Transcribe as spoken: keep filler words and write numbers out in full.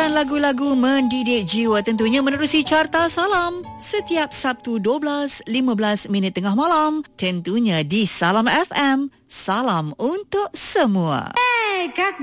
dan lagu-lagu mendidik jiwa tentunya menerusi Carta Salam setiap Sabtu dua belas lima belas minit tengah malam tentunya di Salam F M. Salam untuk semua. Hey, как